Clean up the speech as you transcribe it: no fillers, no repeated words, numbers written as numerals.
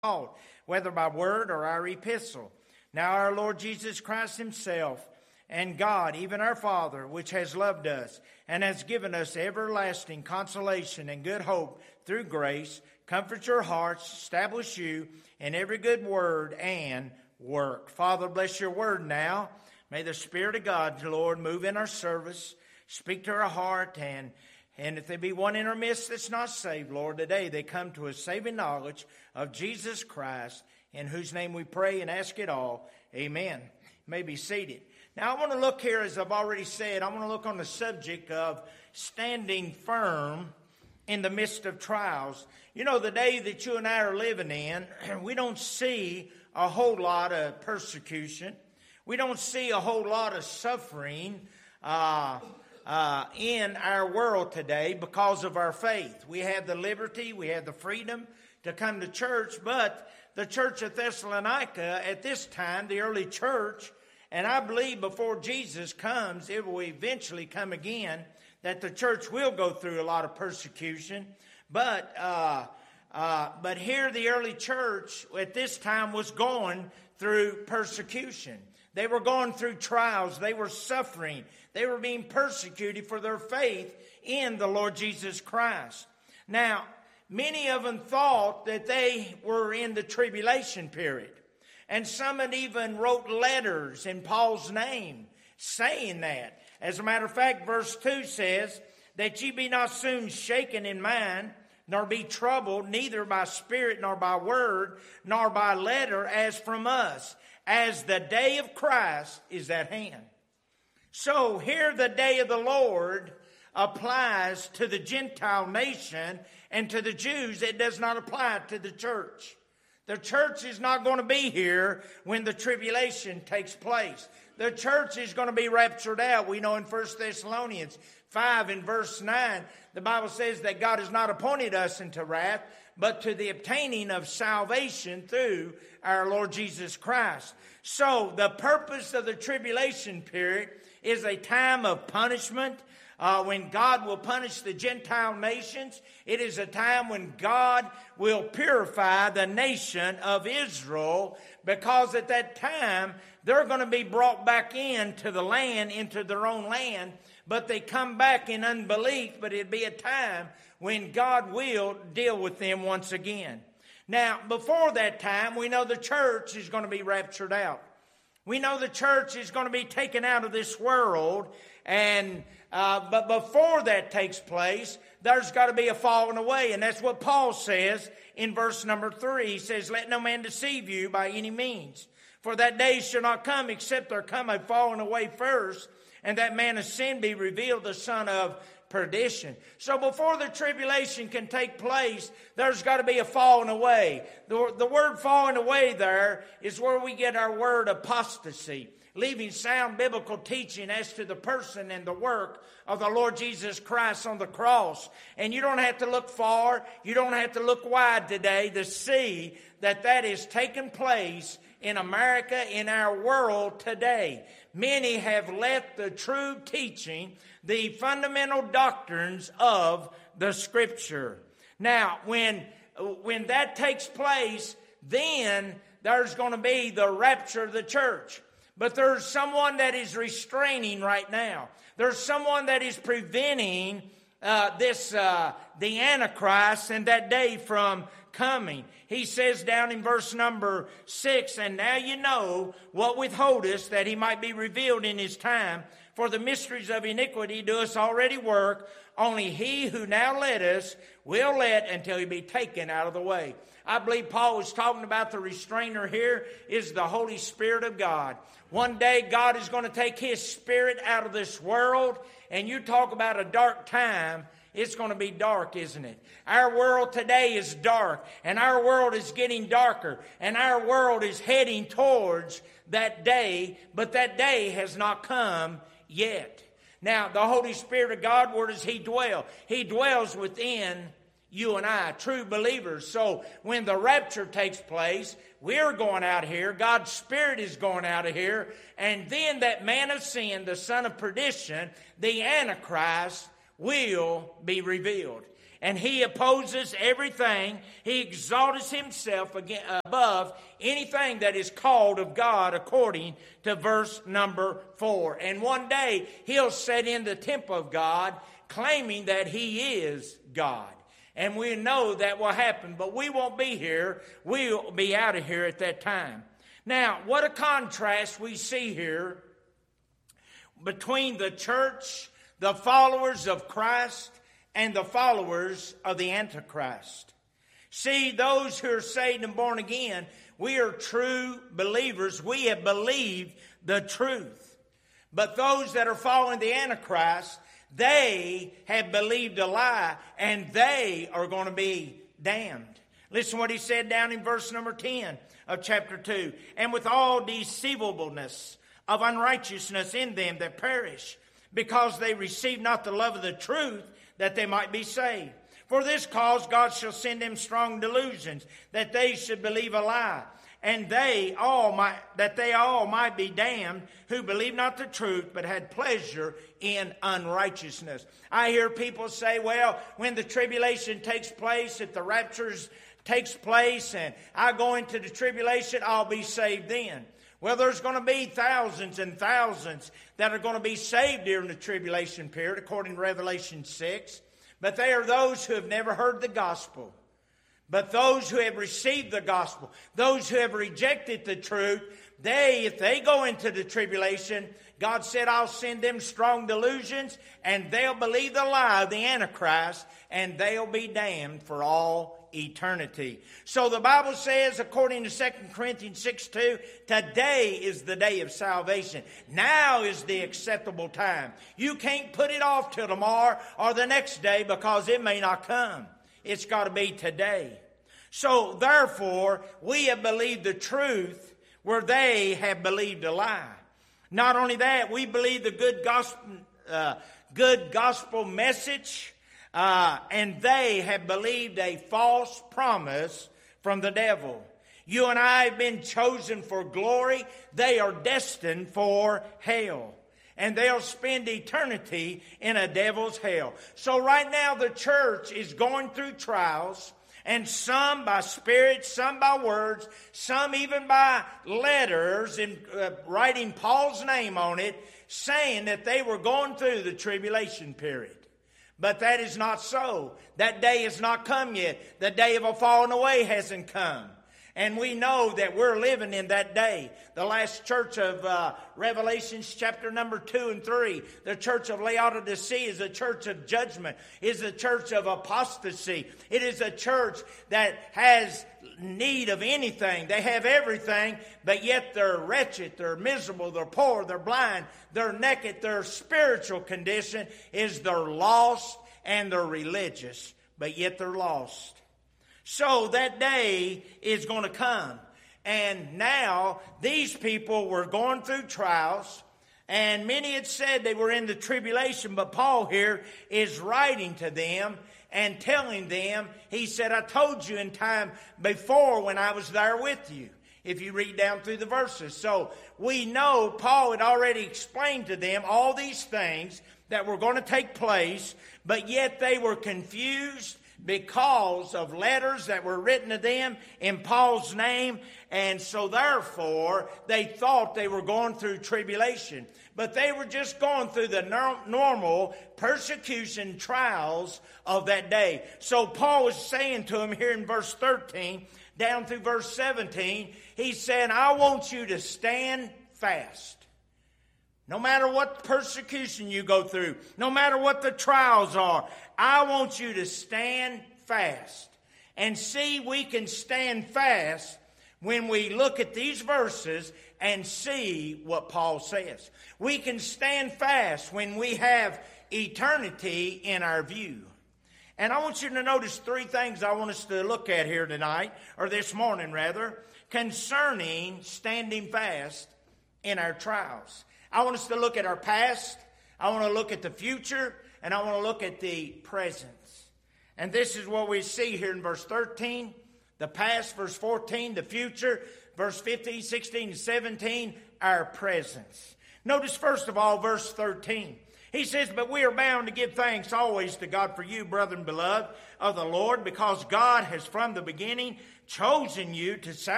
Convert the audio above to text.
called, whether by word or our epistle. Now our Lord Jesus Christ himself and God, even our Father, which has loved us and has given us everlasting consolation and good hope through grace, comfort your hearts, establish you in every good word and work. Father, bless your word now. May the Spirit of God, Lord, move in our service, speak to our heart, and if there be one in our midst that's not saved, Lord, today they come to a saving knowledge of Jesus Christ, in whose name we pray and ask it all. Amen. You may be seated. Now I want to look here, as I've already said, I want to look on the subject of standing firm in the midst of trials. You know, the day that you and I are living in, we don't see a whole lot of persecution. We don't see a whole lot of suffering in our world today because of our faith. We have the liberty, we have the freedom to come to church, but the church of Thessalonica at this time, the early church, and I believe before Jesus comes, it will eventually come again, that the church will go through a lot of persecution. But here the early church at this time was going through persecution. They were going through trials. They were suffering. They were being persecuted for their faith in the Lord Jesus Christ. Now, many of them thought that they were in the tribulation period. And some had even wrote letters in Paul's name saying that. As a matter of fact, verse 2 says, that ye be not soon shaken in mind, nor be troubled, neither by spirit, nor by word, nor by letter, as from us, as the day of Christ is at hand. So here the day of the Lord applies to the Gentile nation, and to the Jews it does not apply to the church. The church is not going to be here when the tribulation takes place. The church is going to be raptured out. We know in 1 Thessalonians 5 and verse 9, the Bible says that God has not appointed us unto wrath, but to the obtaining of salvation through our Lord Jesus Christ. So the purpose of the tribulation period is a time of punishment, when God will punish the Gentile nations. It is a time when God will purify the nation of Israel, because at that time they're going to be brought back into the land, into their own land, but they come back in unbelief. But it'll be a time when God will deal with them once again. Now, before that time, we know the church is going to be raptured out. We know the church is going to be taken out of this world, but before that takes place, there's got to be a falling away, and that's what Paul says in verse number 3. He says, "Let no man deceive you by any means, for that day shall not come except there come a falling away first, and that man of sin be revealed, the son of perdition." So before the tribulation can take place, there's got to be a falling away. The word falling away there is where we get our word apostasy, leaving sound biblical teaching as to the person and the work of the Lord Jesus Christ on the cross. And you don't have to look far, you don't have to look wide today to see that is taking place in America, in our world today. Many have left the true teaching, the fundamental doctrines of the Scripture. Now, when that takes place, then there's going to be the rapture of the church. But there's someone that is restraining right now. There's someone that is preventing the Antichrist and that day from coming. He says down in verse number 6, "And now you know what withholdeth, that he might be revealed in his time. For the mysteries of iniquity do us already work. Only he who now led us will let until he be taken out of the way." I believe Paul was talking about the restrainer here is the Holy Spirit of God. One day God is going to take his Spirit out of this world, and you talk about a dark time, it's going to be dark, isn't it? Our world today is dark, and our world is getting darker, and our world is heading towards that day, but that day has not come yet. Now, the Holy Spirit of God, where does he dwell? He dwells within you and I, true believers. So when the rapture takes place, we're going out here, God's Spirit is going out of here, and then that man of sin, the son of perdition, the Antichrist, will be revealed. and he opposes everything. He exalts himself above anything that is called of God, according to verse number 4. And one day he'll sit in the temple of God, claiming that he is God. And we know that will happen, but we won't be here. We'll be out of here at that time. Now, what a contrast we see here between the church, the followers of Christ, and the followers of the Antichrist. See, those who are saved and born again, we are true believers. We have believed the truth. But those that are following the Antichrist, they have believed a lie, and they are going to be damned. Listen what he said down in verse number 10 of chapter 2. And with all deceivableness of unrighteousness in them that perish, because they receive not the love of the truth, that they might be saved. For this cause God shall send them strong delusions, that they should believe a lie, and that they all might be damned, who believe not the truth, but had pleasure in unrighteousness. I hear people say, well, when the tribulation takes place, if the rapture takes place, and I go into the tribulation, I'll be saved then. Well, there's going to be thousands and thousands that are going to be saved during the tribulation period, according to Revelation 6. But they are those who have never heard the gospel. But those who have received the gospel, those who have rejected the truth, if they go into the tribulation, God said, I'll send them strong delusions, and they'll believe the lie of the Antichrist, and they'll be damned for all eternity. So the Bible says, according to 2 Corinthians 6:2, today is the day of salvation. Now is the acceptable time. You can't put it off till tomorrow or the next day, because it may not come. It's got to be today. So therefore, we have believed the truth where they have believed a lie. Not only that, we believe the good gospel message, and they have believed a false promise from the devil. You and I have been chosen for glory. They are destined for hell. And they'll spend eternity in a devil's hell. So right now the church is going through trials, and some by spirit, some by words, some even by letters, and writing Paul's name on it, saying that they were going through the tribulation period. But that is not so. That day has not come yet. The day of a falling away hasn't come. And we know that we're living in that day. The last church of Revelations chapter number 2 and 3, the church of Laodicea, is a church of judgment, is a church of apostasy. It is a church that has need of anything. They have everything, but yet they're wretched, they're miserable, they're poor, they're blind, they're naked. Their spiritual condition is they're lost and they're religious, but yet they're lost. So that day is going to come. And now these people were going through trials, and many had said they were in the tribulation, but Paul here is writing to them and telling them, he said, I told you in time before when I was there with you, if you read down through the verses. So we know Paul had already explained to them all these things that were going to take place, but yet they were confused because of letters that were written to them in Paul's name. And so therefore, they thought they were going through tribulation. But they were just going through the normal persecution trials of that day. So Paul was saying to them here in verse 13, down through verse 17, he said, I want you to stand fast. No matter what persecution you go through, no matter what the trials are, I want you to stand fast. And see, we can stand fast when we look at these verses and see what Paul says. We can stand fast when we have eternity in our view. And I want you to notice three things I want us to look at here tonight, or this morning rather, concerning standing fast in our trials. I want us to look at our past, I want to look at the future, and I want to look at the present. And this is what we see here in verse 13, the past, verse 14, the future, verse 15, 16, and 17, our presence. Notice first of all verse 13. He says, but we are bound to give thanks always to God for you, brethren beloved of the Lord, because God has from the beginning chosen you to